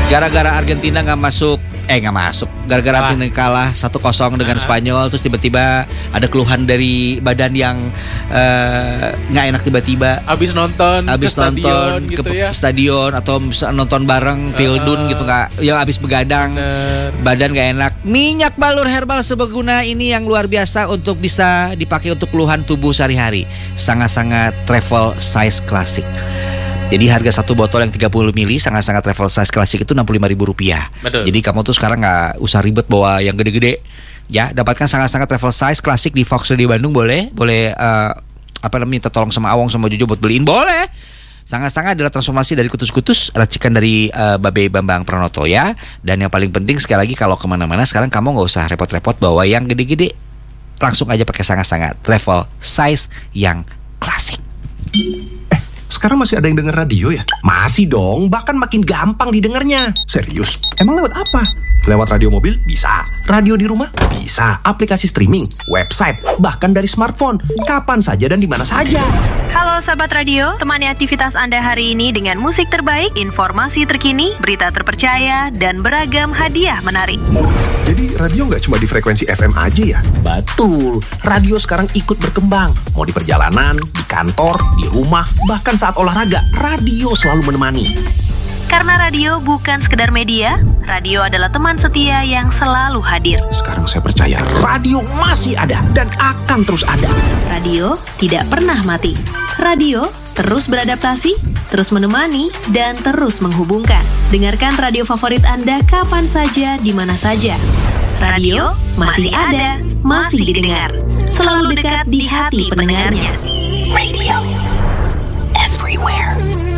Gara-gara Argentina nggak masuk. Gara-gara Argentina kalah 1-0 dengan Spanyol. Terus tiba-tiba ada keluhan dari badan yang nggak enak tiba-tiba. Abis nonton ke stadion atau nonton bareng Pildun gitu nggak. Ya abis begadang. Badan nggak enak. Minyak balur herbal serbaguna ini yang luar biasa untuk bisa dipakai untuk keluhan tubuh sehari-hari. Sangat-sangat travel size klasik. Jadi harga satu botol yang 30 mili sangat-sangat travel size klasik itu Rp65.000. Betul. Jadi kamu tuh sekarang gak usah ribet bawa yang gede-gede. Ya, dapatkan sangat-sangat travel size klasik di Fox Radio Bandung. Boleh minta tolong sama Awong sama Jojo buat beliin, boleh. Sangat-sangat adalah transformasi dari kutus-kutus, racikan dari Babe Bambang Pranoto ya. Dan yang paling penting sekali lagi, kalau kemana-mana sekarang kamu gak usah repot-repot bawa yang gede-gede. Langsung aja pakai sangat-sangat travel size yang klasik. Sekarang masih ada yang denger radio ya? Masih dong, bahkan makin gampang didengarnya. Serius? Emang lewat apa? Lewat radio mobil? Bisa. Radio di rumah? Bisa. Aplikasi streaming, website, bahkan dari smartphone. Kapan saja dan di mana saja. Halo sahabat radio, temani aktivitas Anda hari ini dengan musik terbaik, informasi terkini, berita terpercaya, dan beragam hadiah menarik. Jadi radio nggak cuma di frekuensi FM aja ya? Betul, radio sekarang ikut berkembang. Mau di perjalanan, di kantor, di rumah, bahkan saat olahraga, radio selalu menemani. Karena radio bukan sekedar media, radio adalah teman setia yang selalu hadir. Sekarang saya percaya radio masih ada dan akan terus ada. Radio tidak pernah mati. Radio terus beradaptasi, terus menemani, dan terus menghubungkan. Dengarkan radio favorit Anda kapan saja, di mana saja. Radio masih ada, masih didengar. Selalu dekat di hati pendengarnya. Radio everywhere.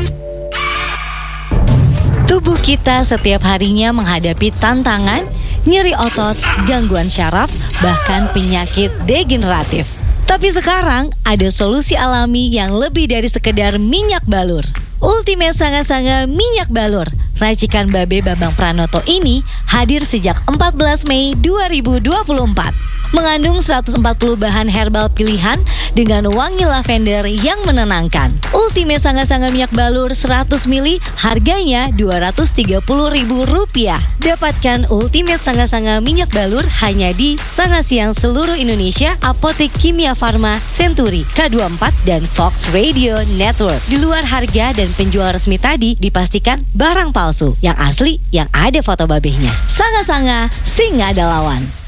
Tubuh kita setiap harinya menghadapi tantangan, nyeri otot, gangguan syaraf, bahkan penyakit degeneratif. Tapi sekarang ada solusi alami yang lebih dari sekedar minyak balur. Ultimate Sanga-Sanga Minyak Balur, racikan Babe Bambang Pranoto ini hadir sejak 14 Mei 2024. Mengandung 140 bahan herbal pilihan dengan wangi lavender yang menenangkan. Ultimate Sanga-Sanga Minyak Balur 100 ml harganya Rp230.000. Dapatkan Ultimate Sanga-Sanga Minyak Balur hanya di Sanga Siang seluruh Indonesia, Apotek Kimia Farma, Century, K24, dan Fox Radio Network. Di luar harga dan penjual resmi tadi dipastikan barang palsu. Yang asli yang ada foto babehnya. Sanga-Sanga, sing ada lawan.